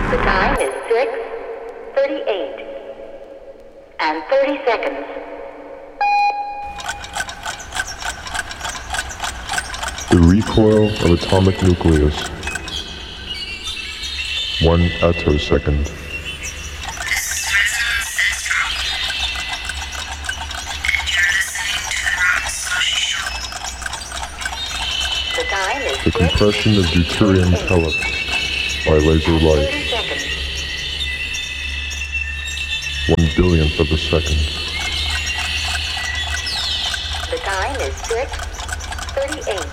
The time is 6:38 and 30 seconds. The recoil of atomic nucleus. 1 attosecond. The time is The compression of deuterium pellets by laser light. 30 seconds. 1/1000th of a second. The time is 6:38.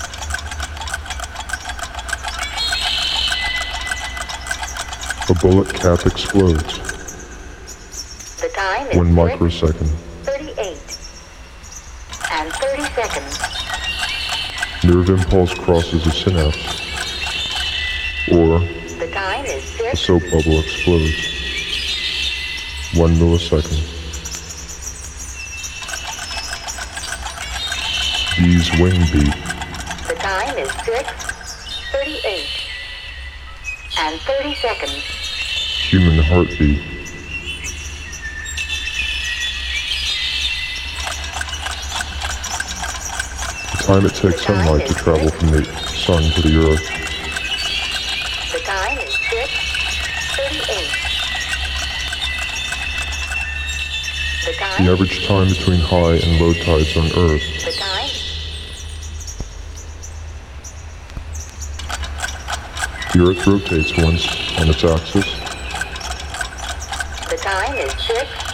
A bullet cap explodes. The time is 1 microsecond. 6:38 and 30 seconds. Nerve impulse crosses a synapse. Or The time is a soap bubble explodes. 1 millisecond. Bee's wing beat. The time is 6:38 and 30 seconds. Human heartbeat. The time it takes sunlight to travel from the sun to the earth. The time is 6:38. The time. The average time between high and low tides on earth. The time. The earth rotates once on its axis. The time is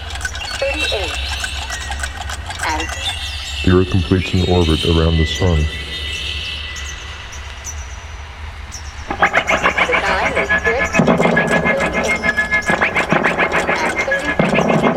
6:38 and The earth completes an orbit around the sun.